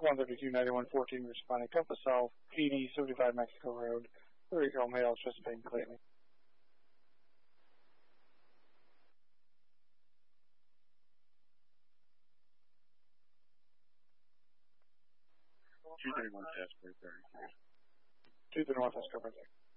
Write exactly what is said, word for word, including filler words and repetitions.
one thirty-two ninety-one fourteen responding. Compass South, eighty seventy-five Mexico Road. There you go, male, Chesapeake, Clayton. two thirty-one Jasper, thirty. two thirty-one Jasper,